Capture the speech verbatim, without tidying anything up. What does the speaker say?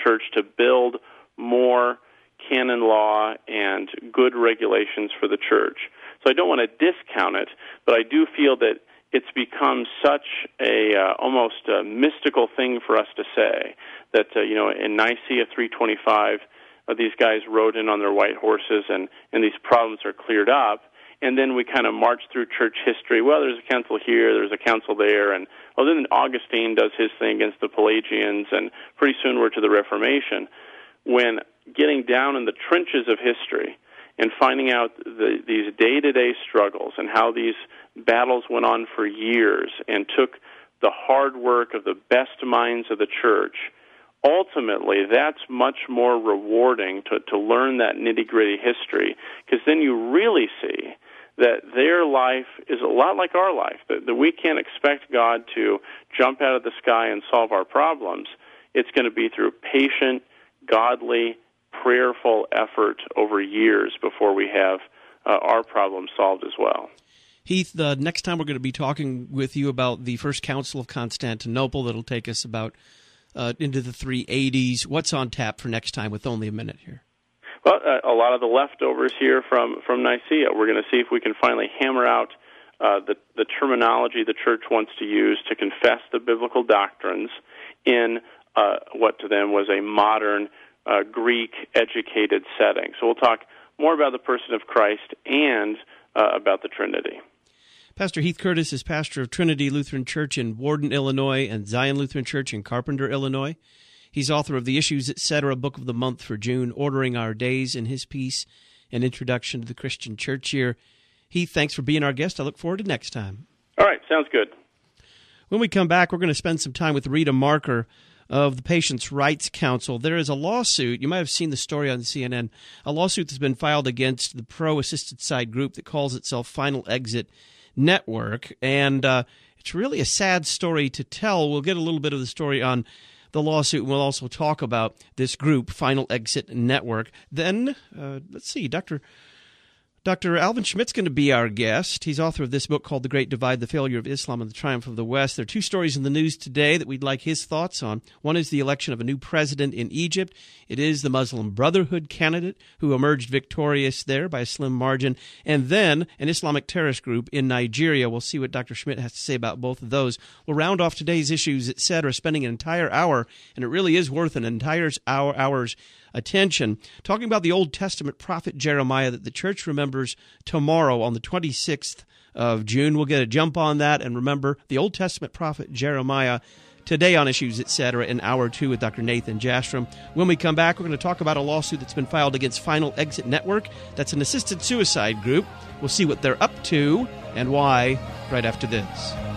church to build more canon law and good regulations for the church. So I don't want to discount it, but I do feel that it's become such a uh, almost a mystical thing for us to say that, uh, you know, in Nicaea three twenty-five, uh, these guys rode in on their white horses and, and these problems are cleared up. And then we kind of march through church history. Well, there's a council here, there's a council there, and well, then Augustine does his thing against the Pelagians, and pretty soon we're to the Reformation. When getting down in the trenches of history and finding out the, these day-to-day struggles and how these battles went on for years and took the hard work of the best minds of the church, ultimately that's much more rewarding to, to learn that nitty-gritty history, because then you really see that their life is a lot like our life, that, that we can't expect God to jump out of the sky and solve our problems. It's going to be through patient, godly, prayerful effort over years before we have uh, our problems solved as well. Heath, the next time we're going to be talking with you about the First Council of Constantinople that'll take us about uh, into the three eighties. What's on tap for next time with only a minute here? Well, uh, a lot of the leftovers here from, from Nicaea. We're going to see if we can finally hammer out uh, the, the terminology the church wants to use to confess the biblical doctrines in uh, what to them was a modern uh, Greek-educated setting. So we'll talk more about the person of Christ and uh, about the Trinity. Pastor Heath Curtis is pastor of Trinity Lutheran Church in Warden, Illinois, and Zion Lutheran Church in Carpenter, Illinois. He's author of the Issues, et cetera, Book of the Month for June, Ordering Our Days in his piece, An Introduction to the Christian Church Year. Heath, thanks for being our guest. I look forward to next time. All right, sounds good. When we come back, we're going to spend some time with Rita Marker of the Patients' Rights Council. There is a lawsuit, you might have seen the story on C N N, a lawsuit that's been filed against the pro-assisted side group that calls itself Final Exit Network, and uh, it's really a sad story to tell. We'll get a little bit of the story on the lawsuit, and we'll also talk about this group, Final Exit Network. Then, uh, let's see, Doctor Doctor Alvin Schmidt's going to be our guest. He's author of this book called The Great Divide, The Failure of Islam and the Triumph of the West. There are two stories in the news today that we'd like his thoughts on. One is the election of a new president in Egypt. It is the Muslim Brotherhood candidate who emerged victorious there by a slim margin. And then an Islamic terrorist group in Nigeria. We'll see what Doctor Schmidt has to say about both of those. We'll round off today's issues, et cetera, spending an entire hour, and it really is worth an entire hour, hour's attention, talking about the Old Testament prophet Jeremiah that the church remembers tomorrow on the twenty-sixth of June. We'll get a jump on that and remember the Old Testament prophet Jeremiah today on Issues, et cetera, in hour two with Doctor Nathan Jastrom. When we come back, we're going to talk about a lawsuit that's been filed against Final Exit Network. That's an assisted suicide group. We'll see what they're up to and why right after this.